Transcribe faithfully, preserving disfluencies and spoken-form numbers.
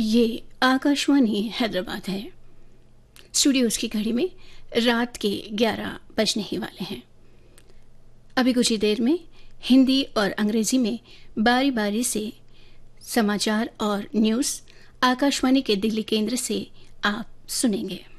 ये आकाशवाणी हैदराबाद है। स्टूडियोज़ की घड़ी में रात के ग्यारह बजने ही वाले हैं। अभी कुछ ही देर में हिंदी और अंग्रेजी में बारी बारी से समाचार और न्यूज़ आकाशवाणी के दिल्ली केंद्र से आप सुनेंगे।